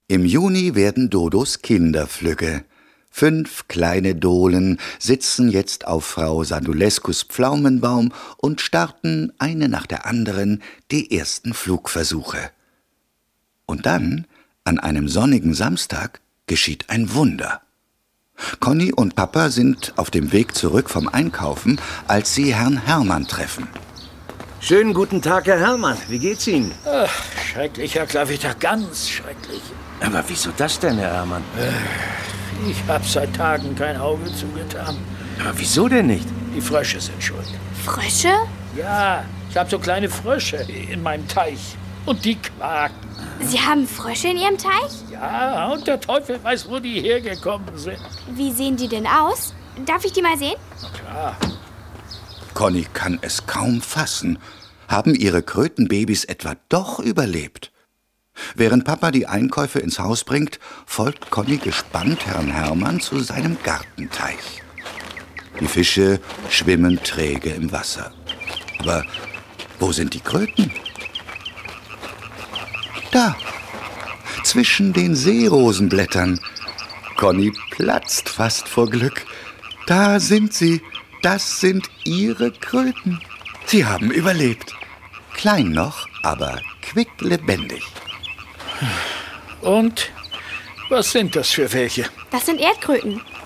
Im Juni werden Dodos Kinder flügge. 5 kleine Dohlen sitzen jetzt auf Frau Sandulescus Pflaumenbaum und starten eine nach der anderen die ersten Flugversuche. Und dann, an einem sonnigen Samstag, geschieht ein Wunder. Conny und Papa sind auf dem Weg zurück vom Einkaufen, als sie Herrn Hermann treffen. Schönen guten Tag, Herr Hermann. Wie geht's Ihnen? Ach, schrecklich, Herr Klavitter, ganz schrecklich. Aber wieso das denn, Herr Hermann? Ich habe seit Tagen kein Auge zugetan. Aber wieso denn nicht? Die Frösche sind schuld. Frösche? Ja, ich habe so kleine Frösche in meinem Teich. Und die quaken. Sie haben Frösche in Ihrem Teich? Ja, und der Teufel weiß, wo die hergekommen sind. Wie sehen die denn aus? Darf ich die mal sehen? Na klar. Conny kann es kaum fassen. Haben ihre Krötenbabys etwa doch überlebt? Während Papa die Einkäufe ins Haus bringt, folgt Conny gespannt Herrn Hermann zu seinem Gartenteich. Die Fische schwimmen träge im Wasser. Aber wo sind die Kröten? Da, zwischen den Seerosenblättern. Conny platzt fast vor Glück. Da sind sie. Das sind ihre Kröten. Sie haben überlebt. Klein noch, aber quicklebendig. Und was sind das für welche? Das sind Erdkröten.